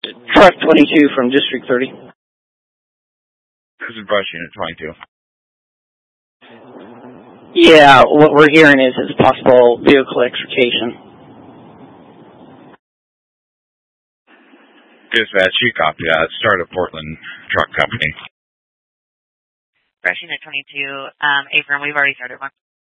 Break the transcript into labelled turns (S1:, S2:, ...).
S1: Truck 22 from District 30.
S2: This is Brush Unit 22.
S1: Yeah, what we're hearing is it's possible vehicle extrication.
S2: Dispatch, you copy that. Start a Portland Truck Company.
S3: Brush Unit 22, Abram, we've already started one.